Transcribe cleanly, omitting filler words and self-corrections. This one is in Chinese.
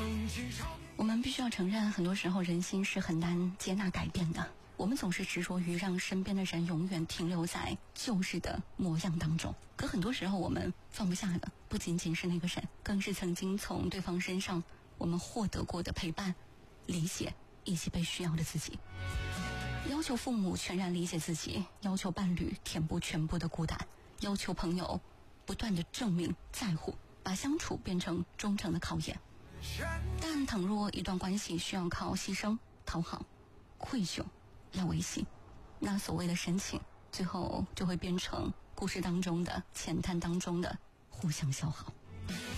我们必须要承认，很多时候人心是很难接纳改变的。我们总是执着于让身边的人永远停留在旧日的模样当中，可很多时候我们放不下的不仅仅是那个人，更是曾经从对方身上我们获得过的陪伴、理解以及被需要的自己。要求父母全然理解自己，要求伴侣填补全部的孤单，要求朋友不断的证明在乎，把相处变成忠诚的考验。但倘若一段关系需要靠牺牲、讨好、愧疚来维系，那所谓的深情最后就会变成故事当中的浅谈当中的互相消耗。